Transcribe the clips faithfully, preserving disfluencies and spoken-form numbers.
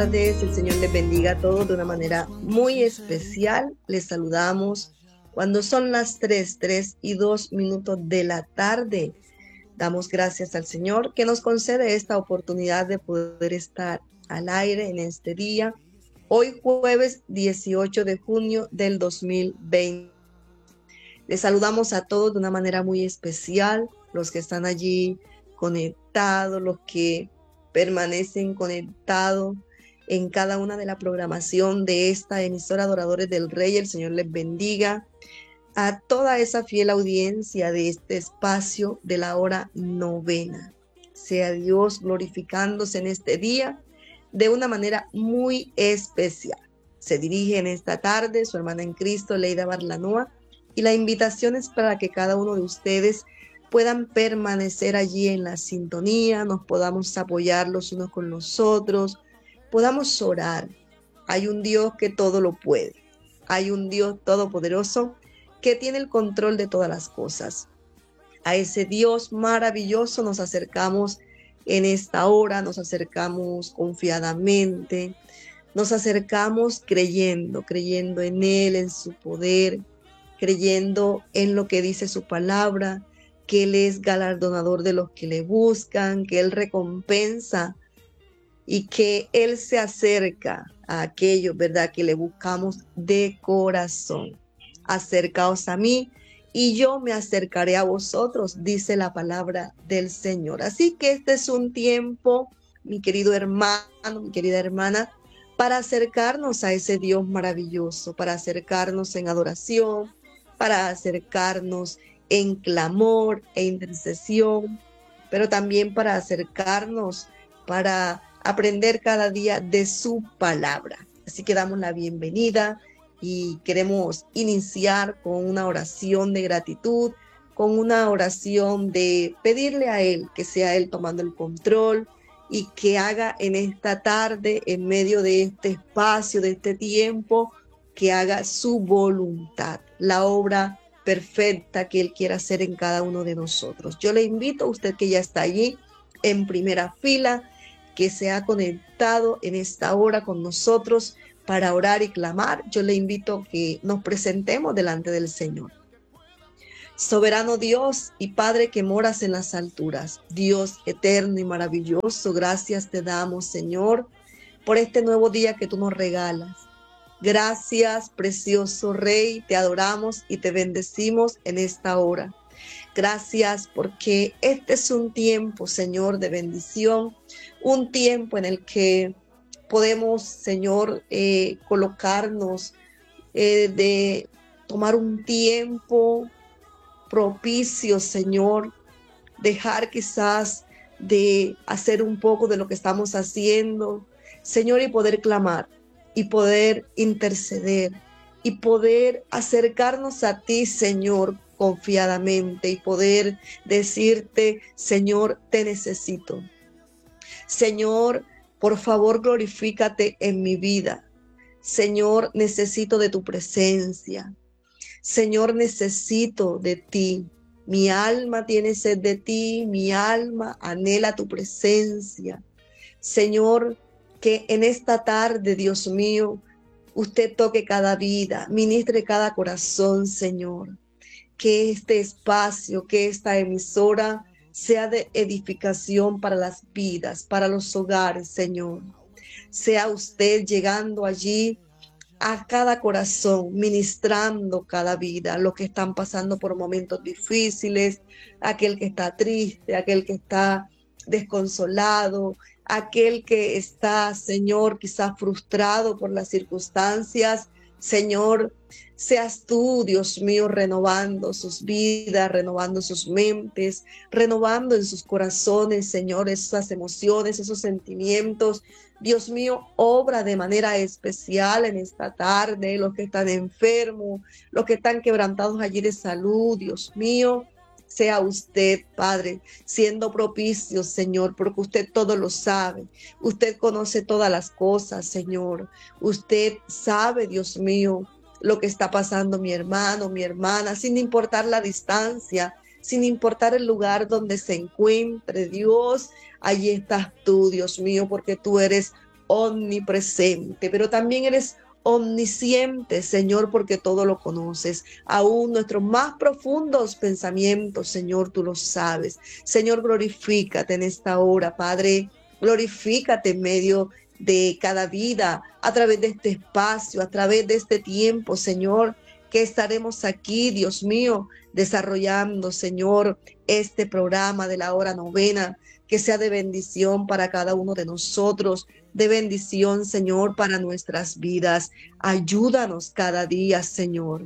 tardes, el Señor les bendiga a todos de una manera muy especial. Les saludamos cuando son las tres, tres y dos minutos de la tarde. Damos gracias al Señor que nos concede esta oportunidad de poder estar al aire en este día. Hoy jueves dieciocho de junio del dos mil veinte. Les saludamos a todos de una manera muy especial, los que están allí conectados, los que permanecen conectados en cada una de la programación de esta emisora Adoradores del Rey. El Señor les bendiga a toda esa fiel audiencia de este espacio de la hora novena. Sea Dios glorificándose en este día de una manera muy especial. Se dirige en esta tarde su hermana en Cristo, Leida Barlanoa, y la invitación es para que cada uno de ustedes puedan permanecer allí en la sintonía, nos podamos apoyar los unos con los otros, podamos orar. Hay un Dios que todo lo puede. Hay un Dios todopoderoso que tiene el control de todas las cosas. A ese Dios maravilloso nos acercamos en esta hora, nos acercamos confiadamente, nos acercamos creyendo, creyendo en Él, en su poder, creyendo en lo que dice su palabra, que Él es galardonador de los que le buscan, que Él recompensa y que Él se acerca a aquellos, ¿verdad?, que le buscamos de corazón. Acercaos a mí y yo me acercaré a vosotros, dice la palabra del Señor. Así que este es un tiempo, mi querido hermano, mi querida hermana, para acercarnos a ese Dios maravilloso, para acercarnos en adoración, para acercarnos en clamor e intercesión, pero también para acercarnos, para aprender cada día de su palabra. Así que damos la bienvenida y queremos iniciar con una oración de gratitud, con una oración de pedirle a Él que sea Él tomando el control y que haga en esta tarde, en medio de este espacio, de este tiempo, que haga su voluntad, la obra perfecta que Él quiera hacer en cada uno de nosotros. Yo le invito a usted que ya está allí en primera fila, que se ha conectado en esta hora con nosotros para orar y clamar. Yo le invito a que nos presentemos delante del Señor. Soberano Dios y Padre que moras en las alturas, Dios eterno y maravilloso, gracias te damos, Señor, por este nuevo día que tú nos regalas. Gracias, precioso Rey, te adoramos y te bendecimos en esta hora. Gracias porque este es un tiempo, Señor, de bendición, un tiempo en el que podemos, Señor, eh, colocarnos, eh, de tomar un tiempo propicio, Señor, dejar quizás de hacer un poco de lo que estamos haciendo, Señor, y poder clamar, y poder interceder, y poder acercarnos a ti, Señor, confiadamente, y poder decirte, Señor, te necesito. Señor, por favor, glorifícate en mi vida. Señor, necesito de tu presencia. Señor, necesito de ti. Mi alma tiene sed de ti, mi alma anhela tu presencia. Señor, que en esta tarde, Dios mío, usted toque cada vida, ministre cada corazón, Señor. Que este espacio, que esta emisora sea de edificación para las vidas, para los hogares, Señor. Sea usted llegando allí a cada corazón, ministrando cada vida, los que están pasando por momentos difíciles, aquel que está triste, aquel que está desconsolado, aquel que está, Señor, quizás frustrado por las circunstancias. Señor, seas tú, Dios mío, renovando sus vidas, renovando sus mentes, renovando en sus corazones, Señor, esas emociones, esos sentimientos. Dios mío, obra de manera especial en esta tarde, los que están enfermos, los que están quebrantados allí de salud, Dios mío. Sea usted, Padre, siendo propicio, Señor, porque usted todo lo sabe. Usted conoce todas las cosas, Señor. Usted sabe, Dios mío, lo que está pasando mi hermano, mi hermana, sin importar la distancia, sin importar el lugar donde se encuentre. Dios, allí estás tú, Dios mío, porque tú eres omnipresente, pero también eres omnisciente, Señor, porque todo lo conoces. Aún nuestros más profundos pensamientos, Señor, tú lo sabes. Señor, glorifícate en esta hora, Padre. Glorifícate en medio de cada vida, a través de este espacio, a través de este tiempo, Señor, que estaremos aquí, Dios mío, desarrollando, Señor, este programa de la hora novena, que sea de bendición para cada uno de nosotros, de bendición, Señor, para nuestras vidas. Ayúdanos cada día, Señor.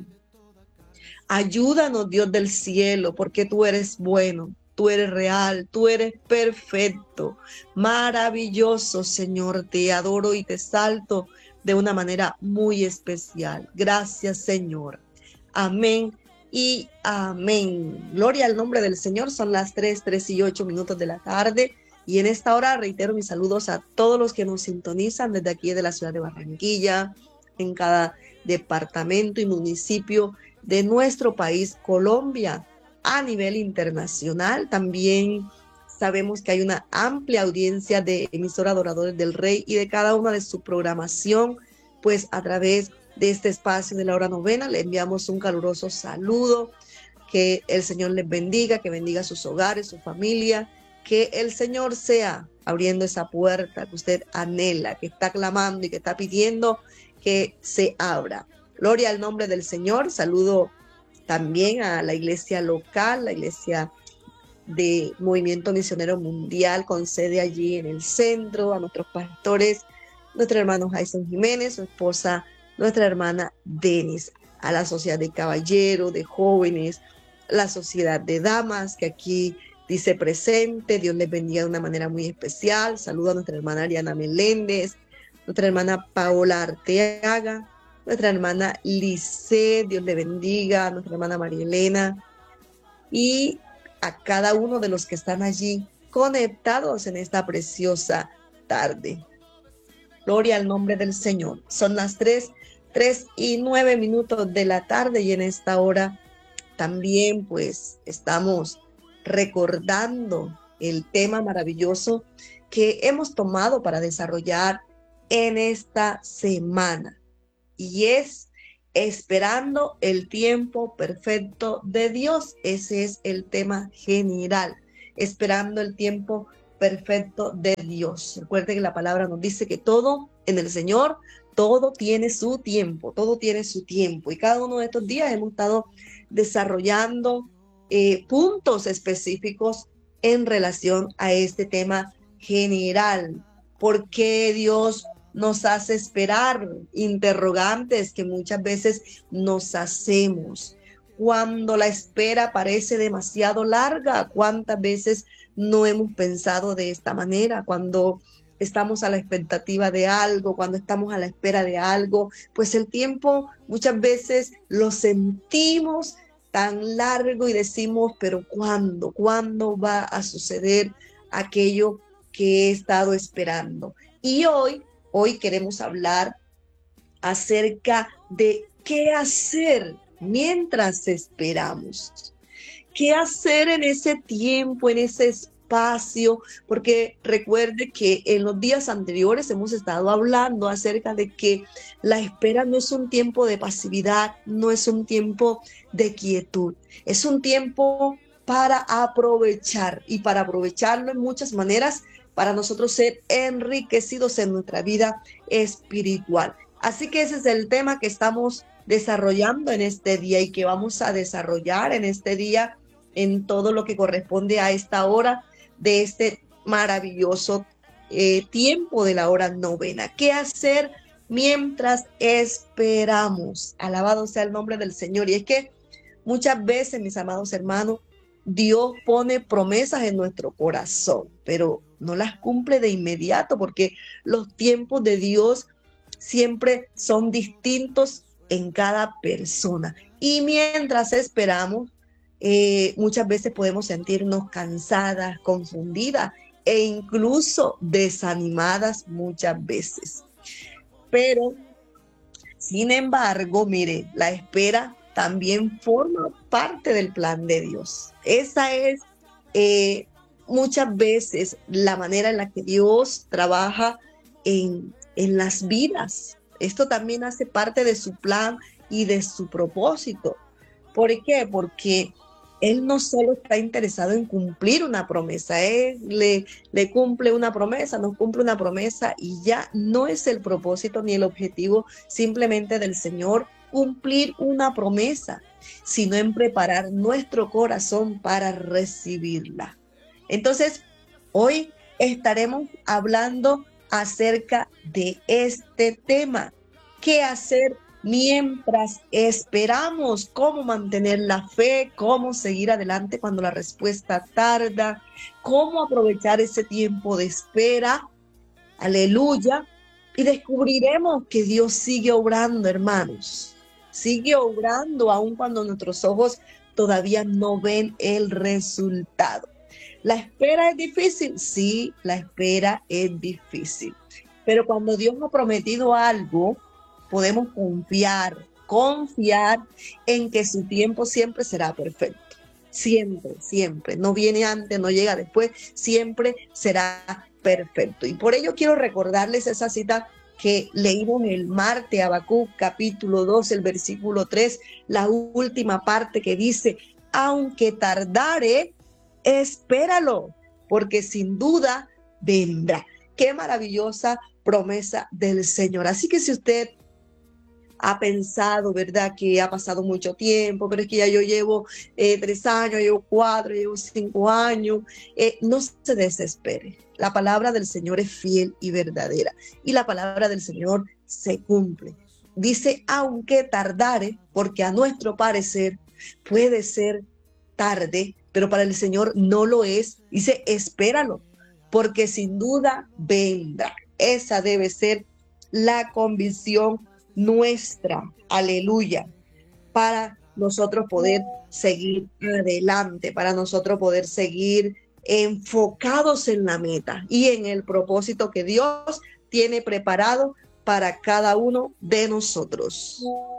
Ayúdanos, Dios del cielo, porque tú eres bueno, tú eres real, tú eres perfecto, maravilloso, Señor. Te adoro y te exalto de una manera muy especial. Gracias, Señor. Amén y amén. Gloria al nombre del Señor. Son las tres, tres y ocho minutos de la tarde. Y en esta hora reitero mis saludos a todos los que nos sintonizan desde aquí de la ciudad de Barranquilla, en cada departamento y municipio de nuestro país, Colombia. A nivel internacional también sabemos que hay una amplia audiencia de emisora Adoradores del Rey y de cada una de su programación, pues a través de este espacio de la hora novena le enviamos un caluroso saludo. Que el Señor les bendiga, que bendiga sus hogares, su familia, que el Señor sea abriendo esa puerta que usted anhela, que está clamando y que está pidiendo que se abra. Gloria al nombre del Señor. Saludo también a la iglesia local, la iglesia de Movimiento Misionero Mundial, con sede allí en el centro, a nuestros pastores, nuestro hermano Jason Jiménez, su esposa, nuestra hermana Denis, a la sociedad de caballeros, de jóvenes, la sociedad de damas, que aquí dice presente. Dios les bendiga de una manera muy especial. Saludo a nuestra hermana Ariana Meléndez, nuestra hermana Paola Arteaga, nuestra hermana Lice, Dios le bendiga, nuestra hermana María Elena, y a cada uno de los que están allí conectados en esta preciosa tarde. Gloria al nombre del Señor. Son las tres, tres y nueve minutos de la tarde, y en esta hora también pues estamos recordando el tema maravilloso que hemos tomado para desarrollar en esta semana, y es esperando el tiempo perfecto de Dios. Ese es el tema general, esperando el tiempo perfecto de Dios. Recuerden que la palabra nos dice que todo en el Señor, todo tiene su tiempo, todo tiene su tiempo. Y cada uno de estos días hemos estado desarrollando eh, puntos específicos en relación a este tema general. ¿Por qué Dios nos hace esperar? Interrogantes que muchas veces nos hacemos. Cuando la espera parece demasiado larga, ¿cuántas veces no hemos pensado de esta manera? Cuando estamos a la expectativa de algo, cuando estamos a la espera de algo, pues el tiempo muchas veces lo sentimos tan largo y decimos, pero ¿cuándo? ¿Cuándo va a suceder aquello que he estado esperando? Y hoy, hoy queremos hablar acerca de qué hacer mientras esperamos. ¿Qué hacer en ese tiempo, en ese espacio? Porque recuerde que en los días anteriores hemos estado hablando acerca de que la espera no es un tiempo de pasividad, no es un tiempo de quietud, es un tiempo para aprovechar, y para aprovecharlo en muchas maneras, para nosotros ser enriquecidos en nuestra vida espiritual. Así que ese es el tema que estamos desarrollando en este día y que vamos a desarrollar en este día en todo lo que corresponde a esta hora de este maravilloso eh, tiempo de la hora novena. ¿Qué hacer mientras esperamos? Alabado sea el nombre del Señor. Y es que muchas veces, mis amados hermanos, Dios pone promesas en nuestro corazón, pero no las cumple de inmediato, porque los tiempos de Dios siempre son distintos en cada persona. Y mientras esperamos, eh, muchas veces podemos sentirnos cansadas, confundidas e incluso desanimadas muchas veces. Pero, sin embargo, mire, la espera también forma parte del plan de Dios. Esa es eh, muchas veces la manera en la que Dios trabaja en, en las vidas. Esto también hace parte de su plan y de su propósito. ¿Por qué? Porque Él no solo está interesado en cumplir una promesa, Él le, le cumple una promesa, nos cumple una promesa y ya no es el propósito ni el objetivo simplemente del Señor cumplir una promesa, sino en preparar nuestro corazón para recibirla. Entonces, hoy estaremos hablando acerca de este tema. ¿Qué hacer mientras esperamos? ¿Cómo mantener la fe? ¿Cómo seguir adelante cuando la respuesta tarda? ¿Cómo aprovechar ese tiempo de espera? Aleluya. Y descubriremos que Dios sigue obrando, hermanos. Sigue obrando aun cuando nuestros ojos todavía no ven el resultado. ¿La espera es difícil? Sí, la espera es difícil. Pero cuando Dios ha prometido algo, podemos confiar, confiar en que su tiempo siempre será perfecto. Siempre, siempre. No viene antes, no llega después, siempre será perfecto. Y por ello quiero recordarles esa cita que leímos el martes, Habacuc capítulo dos, el versículo tres, la última parte que dice, aunque tardare, espéralo, porque sin duda vendrá. Qué maravillosa promesa del Señor. Así que si usted ha pensado, ¿verdad?, que ha pasado mucho tiempo, pero es que ya yo llevo eh, tres años, llevo cuatro, llevo cinco años, eh, no se desespere. La palabra del Señor es fiel y verdadera, y la palabra del Señor se cumple. Dice, aunque tardare, porque a nuestro parecer puede ser tarde, pero para el Señor no lo es. Dice, espéralo, porque sin duda vendrá. Esa debe ser la convicción nuestra, aleluya, para nosotros poder seguir adelante, para nosotros poder seguir enfocados en la meta y en el propósito que Dios tiene preparado para cada uno de nosotros.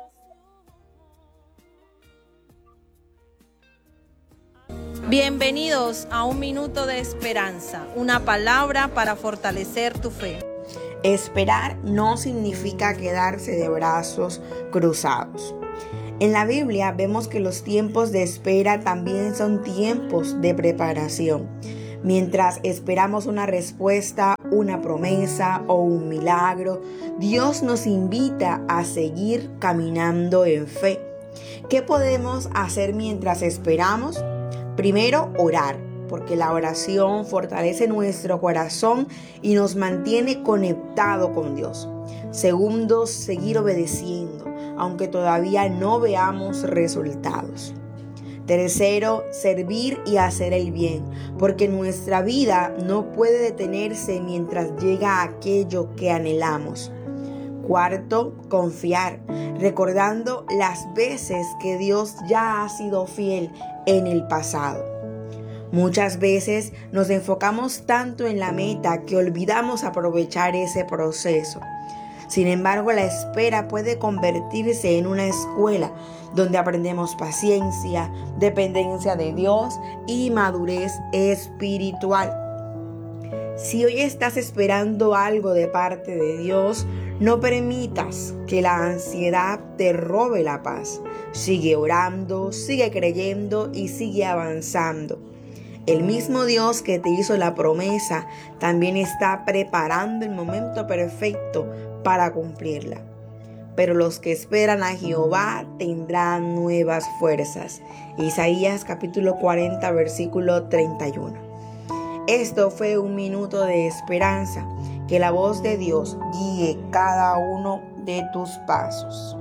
Bienvenidos a Un Minuto de Esperanza, una palabra para fortalecer tu fe. Esperar no significa quedarse de brazos cruzados. En la Biblia vemos que los tiempos de espera también son tiempos de preparación. Mientras esperamos una respuesta, una promesa o un milagro, Dios nos invita a seguir caminando en fe. ¿Qué podemos hacer mientras esperamos? Primero, orar, porque la oración fortalece nuestro corazón y nos mantiene conectado con Dios. Segundo, seguir obedeciendo, aunque todavía no veamos resultados. Tercero, servir y hacer el bien, porque nuestra vida no puede detenerse mientras llega aquello que anhelamos. Cuarto, confiar, recordando las veces que Dios ya ha sido fiel en el pasado. Muchas veces nos enfocamos tanto en la meta que olvidamos aprovechar ese proceso. Sin embargo, la espera puede convertirse en una escuela donde aprendemos paciencia, dependencia de Dios y madurez espiritual. Si hoy estás esperando algo de parte de Dios, no permitas que la ansiedad te robe la paz. Sigue orando, sigue creyendo y sigue avanzando. El mismo Dios que te hizo la promesa también está preparando el momento perfecto para cumplirla. Pero los que esperan a Jehová tendrán nuevas fuerzas. Isaías capítulo cuarenta, versículo treinta y uno. Esto fue un minuto de esperanza. Que la voz de Dios guíe cada uno de tus pasos.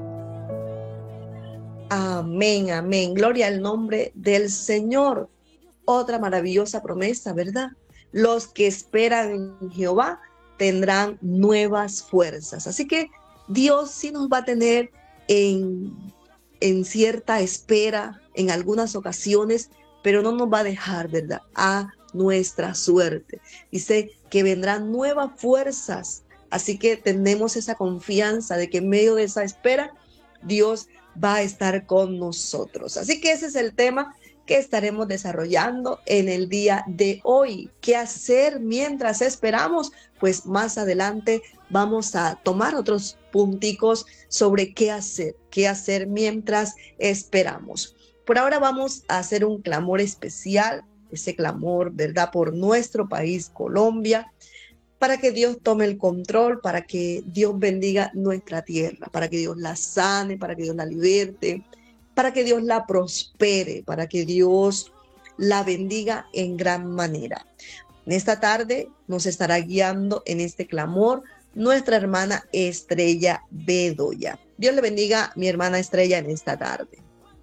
Amén, amén. Gloria al nombre del Señor. Otra maravillosa promesa, ¿verdad? Los que esperan en Jehová tendrán nuevas fuerzas. Así que Dios sí nos va a tener en, en cierta espera en algunas ocasiones, pero no nos va a dejar, ¿verdad?, a nuestra suerte. Dice que vendrán nuevas fuerzas. Así que tenemos esa confianza de que en medio de esa espera, Dios va a estar con nosotros. Así que ese es el tema que estaremos desarrollando en el día de hoy. ¿Qué hacer mientras esperamos? Pues más adelante vamos a tomar otros punticos sobre qué hacer, qué hacer mientras esperamos. Por ahora vamos a hacer un clamor especial, ese clamor, ¿verdad?, por nuestro país, Colombia, para que Dios tome el control, para que Dios bendiga nuestra tierra, para que Dios la sane, para que Dios la liberte, para que Dios la prospere, para que Dios la bendiga en gran manera. En esta tarde nos estará guiando en este clamor nuestra hermana Estrella Bedoya. Dios le bendiga, mi hermana Estrella, en esta tarde.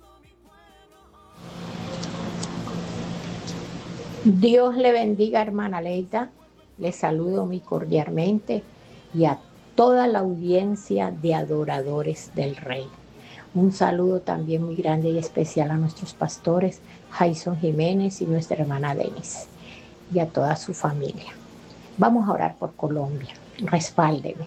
Dios le bendiga, hermana Leida. Le saludo muy cordialmente y a toda la audiencia de adoradores del Rey. Un saludo también muy grande y especial a nuestros pastores, Jason Jiménez y nuestra hermana Denis, y a toda su familia. Vamos a orar por Colombia. Respáldeme.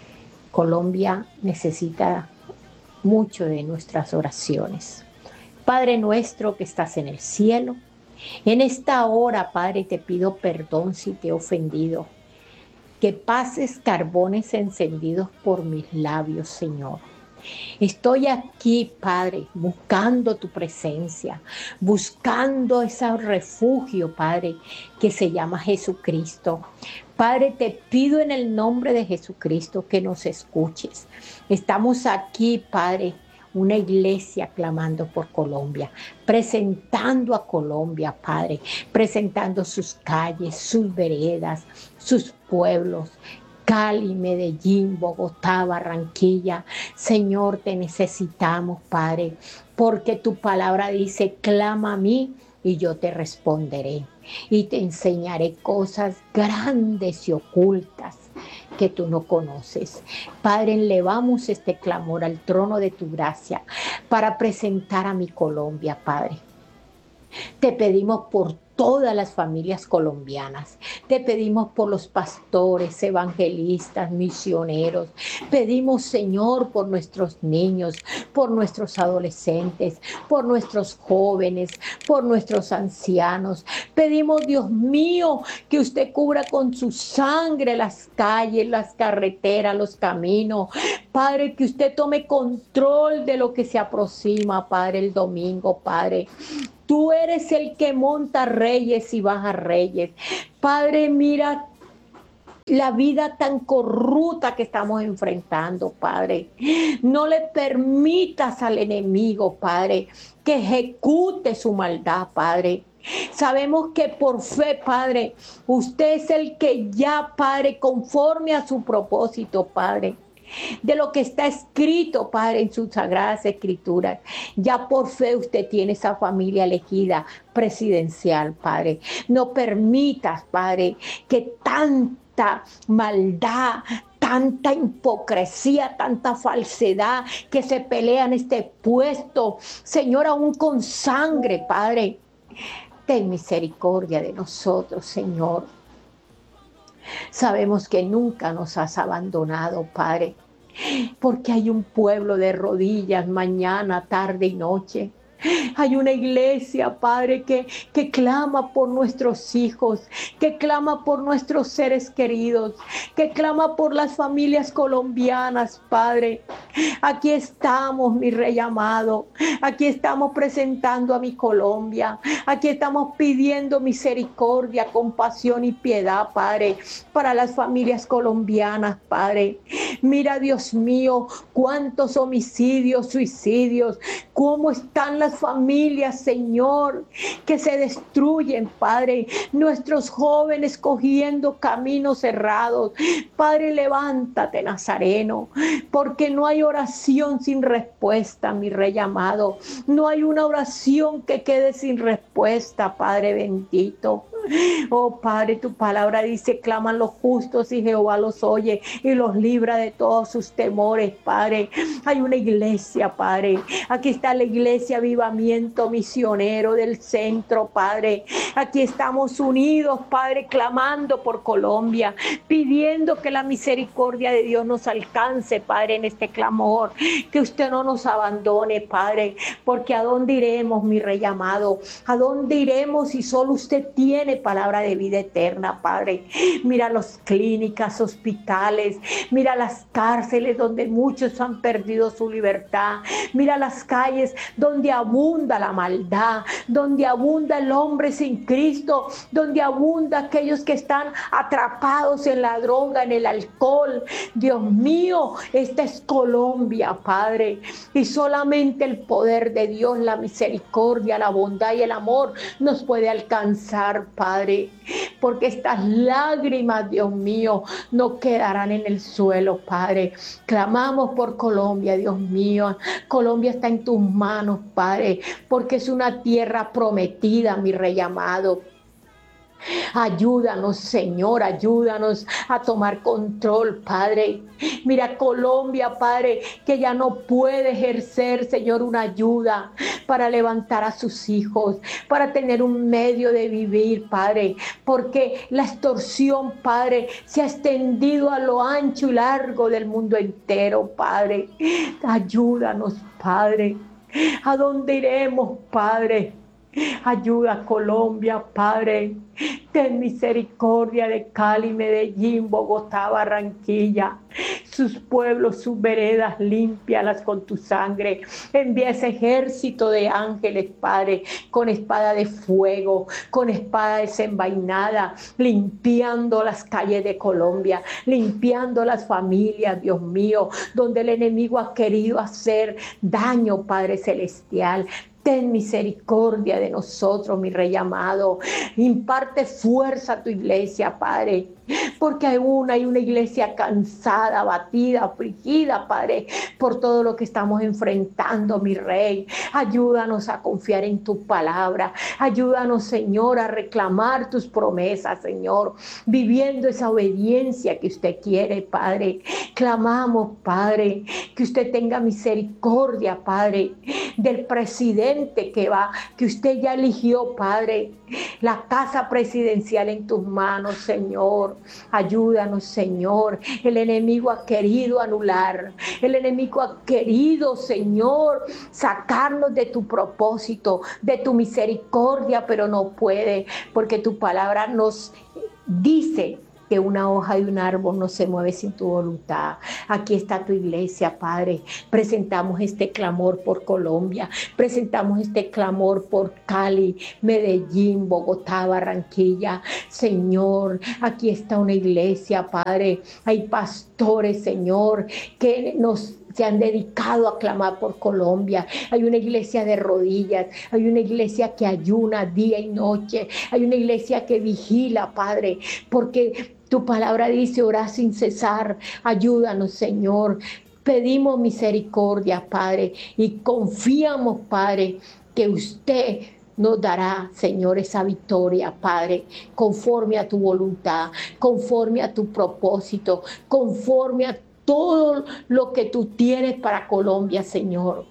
Colombia necesita mucho de nuestras oraciones. Padre nuestro que estás en el cielo, en esta hora, Padre, te pido perdón si te he ofendido. Que pases carbones encendidos por mis labios, Señor. Estoy aquí, Padre, buscando tu presencia, buscando ese refugio, Padre, que se llama Jesucristo. Padre, te pido en el nombre de Jesucristo que nos escuches. Estamos aquí, Padre, una iglesia clamando por Colombia, presentando a Colombia, Padre, presentando sus calles, sus veredas, sus pueblos, Cali, Medellín, Bogotá, Barranquilla. Señor, te necesitamos, Padre, porque tu palabra dice, clama a mí y yo te responderé y te enseñaré cosas grandes y ocultas que tú no conoces. Padre, elevamos este clamor al trono de tu gracia para presentar a mi Colombia, Padre. Te pedimos por todas las familias colombianas. Te pedimos por los pastores, evangelistas, misioneros. Pedimos, Señor, por nuestros niños, por nuestros adolescentes, por nuestros jóvenes, por nuestros ancianos. Pedimos, Dios mío, que usted cubra con su sangre las calles, las carreteras, los caminos. Padre, que usted tome control de lo que se aproxima, Padre, el domingo, Padre. Tú eres el que monta reyes y baja reyes. Padre, mira la vida tan corrupta que estamos enfrentando, Padre. No le permitas al enemigo, Padre, que ejecute su maldad, Padre. Sabemos que por fe, Padre, usted es el que ya, Padre, conforme a su propósito, Padre, de lo que está escrito, Padre, en sus sagradas escrituras. Ya por fe usted tiene esa familia elegida presidencial, Padre. No permitas, Padre, que tanta maldad, tanta hipocresía, tanta falsedad que se pelea en este puesto, Señor, aún con sangre, Padre. Ten misericordia de nosotros, Señor. Sabemos que nunca nos has abandonado, Padre, porque hay un pueblo de rodillas mañana, tarde y noche. Hay una iglesia, Padre, que, que clama por nuestros hijos, que clama por nuestros seres queridos, que clama por las familias colombianas, Padre. Aquí estamos, mi Rey amado. Aquí estamos presentando a mi Colombia. Aquí estamos pidiendo misericordia, compasión y piedad, Padre, para las familias colombianas, Padre. Mira, Dios mío, cuántos homicidios, suicidios, cómo están las familias, Señor, que se destruyen, Padre. Nuestros jóvenes cogiendo caminos cerrados. Padre, levántate, Nazareno, porque no hay oración sin respuesta, mi Rey amado. No hay una oración que quede sin respuesta, Padre bendito. Oh Padre, tu palabra dice, claman los justos y Jehová los oye y los libra de todos sus temores, Padre. Hay una iglesia, Padre. Aquí está la iglesia Avivamiento Misionero del Centro, Padre. Aquí estamos unidos, Padre, clamando por Colombia, pidiendo que la misericordia de Dios nos alcance, Padre, en este clamor. Que usted no nos abandone, Padre, porque ¿a dónde iremos, mi Rey amado? ¿A dónde iremos si solo usted tiene palabra de vida eterna, Padre? Mira las clínicas, hospitales, mira las cárceles donde muchos han perdido su libertad, mira las calles donde abunda la maldad, donde abunda el hombre sin Cristo, donde abunda aquellos que están atrapados en la droga, en el alcohol. Dios mío, esta es Colombia, Padre, y solamente el poder de Dios, la misericordia, la bondad y el amor nos puede alcanzar, Padre, porque estas lágrimas, Dios mío, no quedarán en el suelo, Padre. Clamamos por Colombia, Dios mío. Colombia está en tus manos, Padre, porque es una tierra prometida, mi Rey amado. Ayúdanos, Señor, ayúdanos a tomar control, Padre. Mira Colombia, Padre, que ya no puede ejercer, Señor, una ayuda para levantar a sus hijos, para tener un medio de vivir, Padre, porque la extorsión, Padre, se ha extendido a lo ancho y largo del mundo entero, Padre. Ayúdanos, Padre. ¿A dónde iremos, Padre? Ayuda a Colombia, Padre. Ten misericordia de Cali, Medellín, Bogotá, Barranquilla. Sus pueblos, sus veredas, límpialas con tu sangre. Envía ese ejército de ángeles, Padre, con espada de fuego, con espada desenvainada, limpiando las calles de Colombia, limpiando las familias, Dios mío, donde el enemigo ha querido hacer daño, Padre Celestial. Ten misericordia de nosotros, mi Rey amado. Imparte fuerza a tu iglesia, Padre, porque aún hay una iglesia cansada, abatida, afligida, Padre, por todo lo que estamos enfrentando, mi Rey. Ayúdanos a confiar en tu palabra. Ayúdanos, Señor, a reclamar tus promesas, Señor, viviendo esa obediencia que usted quiere, Padre. Clamamos, Padre, que usted tenga misericordia, Padre, del presidente que va, que usted ya eligió, Padre, la casa presidencial en tus manos, Señor. Ayúdanos, Señor. El enemigo ha querido anular, el enemigo ha querido, Señor, sacarnos de tu propósito, de tu misericordia, pero no puede, porque tu palabra nos dice que una hoja de un árbol no se mueve sin tu voluntad. Aquí está tu iglesia, Padre. Presentamos este clamor por Colombia, presentamos este clamor por Cali, Medellín, Bogotá, Barranquilla. Señor, aquí está una iglesia, Padre. Hay pastores, Señor, que nos se han dedicado a clamar por Colombia. Hay una iglesia de rodillas, hay una iglesia que ayuna día y noche, hay una iglesia que vigila, Padre, porque tu palabra dice orar sin cesar. Ayúdanos, Señor. Pedimos misericordia, Padre, y confiamos, Padre, que usted nos dará, Señor, esa victoria, Padre, conforme a tu voluntad, conforme a tu propósito, conforme a todo lo que tú tienes para Colombia, Señor.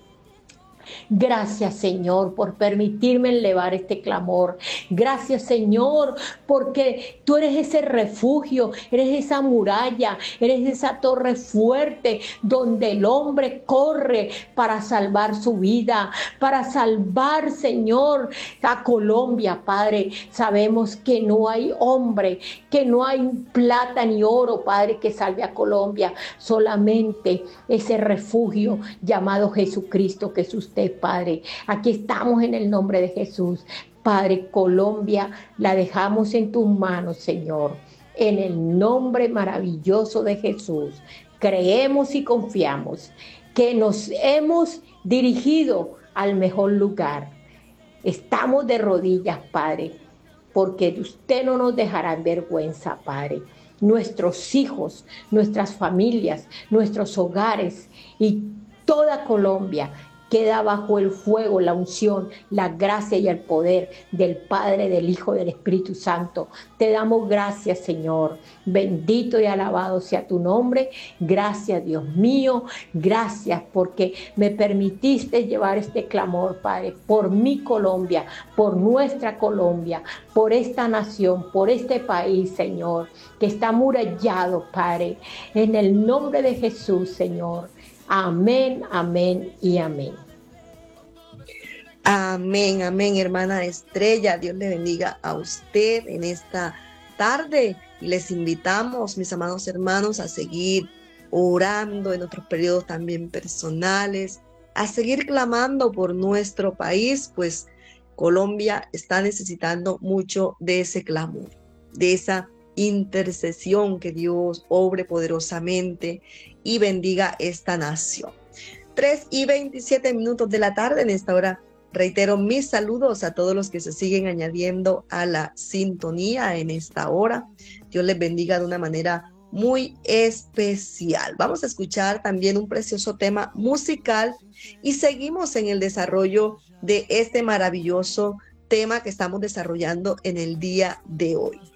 Gracias, Señor, por permitirme elevar este clamor. Gracias, Señor, porque tú eres ese refugio, eres esa muralla, eres esa torre fuerte donde el hombre corre para salvar su vida, para salvar, Señor, a Colombia, Padre. Sabemos que no hay hombre, que no hay plata ni oro, Padre, que salve a Colombia. Solamente ese refugio llamado Jesucristo, que es usted, Padre. Aquí estamos en el nombre de Jesús. Padre, Colombia la dejamos en tus manos, Señor. En el nombre maravilloso de Jesús, creemos y confiamos que nos hemos dirigido al mejor lugar. Estamos de rodillas, Padre, porque usted no nos dejará en vergüenza, Padre. Nuestros hijos, nuestras familias, nuestros hogares y toda Colombia queda bajo el fuego, la unción, la gracia y el poder del Padre, del Hijo, del Espíritu Santo. Te damos gracias, Señor. Bendito y alabado sea tu nombre. Gracias, Dios mío. Gracias porque me permitiste llevar este clamor, Padre, por mi Colombia, por nuestra Colombia, por esta nación, por este país, Señor, que está amurallado, Padre. En el nombre de Jesús, Señor. Amén, amén y amén. Amén, amén, hermana Estrella. Dios le bendiga a usted en esta tarde. Les invitamos, mis amados hermanos, a seguir orando en otros periodos también personales, a seguir clamando por nuestro país, pues Colombia está necesitando mucho de ese clamor, de esa intercesión, que Dios obre poderosamente y bendiga esta nación. tres y veintisiete minutos de la tarde. En esta hora reitero mis saludos a todos los que se siguen añadiendo a la sintonía en esta hora. Dios les bendiga de una manera muy especial. Vamos a escuchar también un precioso tema musical y seguimos en el desarrollo de este maravilloso tema que estamos desarrollando en el día de hoy.